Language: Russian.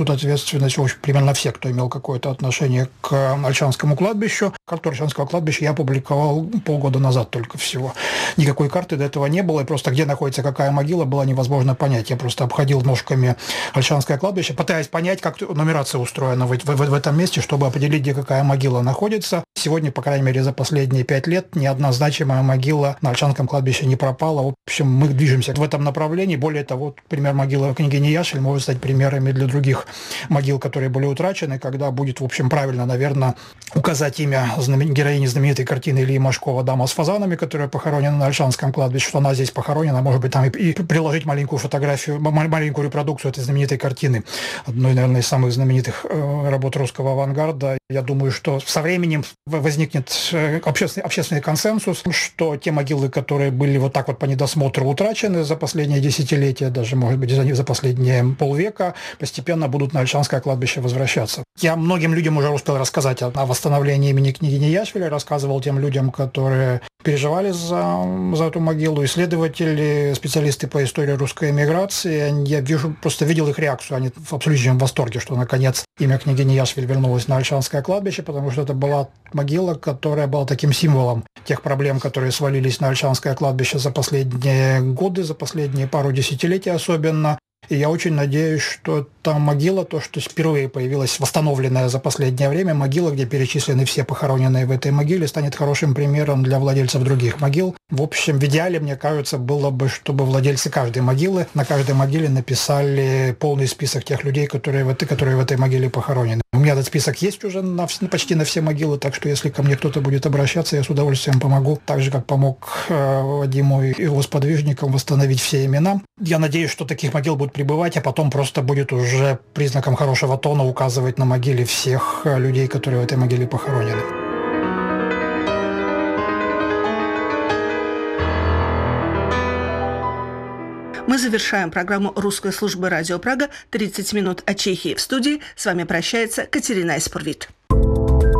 несут ответственность, в общем, примерно все, кто имел какое-то отношение к Ольшанскому кладбищу. Карту Ольшанского кладбища я опубликовал полгода назад только всего. Никакой карты до этого не было, и просто где находится какая могила, было невозможно понять. Я просто обходил ножками Ольшанское кладбище, пытаясь понять, как нумерация устроена в этом месте, чтобы определить, где какая могила находится. Сегодня, по крайней мере, за последние 5 лет ни одна значимая могила на Ольшанском кладбище не пропала. В общем, мы движемся в этом направлении. Более того, пример могилы княгини Яшвиль может стать примерами для других могил, которые были утрачены, когда будет, в общем, правильно, наверное, указать имя героини знаменитой картины Ильи Машкова «Дама с фазанами», которая похоронена на Ольшанском кладбище, что она здесь похоронена, может быть, там и приложить маленькую фотографию, маленькую репродукцию этой знаменитой картины, одной, наверное, из самых знаменитых работ русского авангарда. Я думаю, что со временем возникнет общественный консенсус, что те могилы, которые были вот так вот по недосмотру утрачены за последние десятилетия, даже, может быть, за последние полвека, постепенно будут на Ольшанское кладбище возвращаться. Я многим людям уже успел рассказать о восстановлении имени княгини Яшвиля, рассказывал тем людям, которые переживали за эту могилу, исследователи, специалисты по истории русской эмиграции. Я просто видел их реакцию, они в абсолютном восторге, что наконец имя княгини Яшвиль вернулось на Ольшанское кладбище, потому что это была могила, которая была таким символом тех проблем, которые свалились на Ольшанское кладбище за последние годы, за последние пару десятилетий особенно. И я очень надеюсь, что та могила, то, что впервые появилась, восстановленная за последнее время, могила, где перечислены все похороненные в этой могиле, станет хорошим примером для владельцев других могил. В общем, в идеале, мне кажется, было бы, чтобы владельцы каждой могилы на каждой могиле написали полный список тех людей, которые в этой могиле похоронены. У меня этот список есть уже почти на все могилы, так что если ко мне кто-то будет обращаться, я с удовольствием помогу, так же, как помог Вадиму и его сподвижникам восстановить все имена. Я надеюсь, что таких могил будет прибывать, а потом просто будет уже признаком хорошего тона указывать на могиле всех людей, которые в этой могиле похоронены. Мы завершаем программу русской службы радио Прага «30 минут о Чехии». В студии с вами прощается Катерина Испурвит.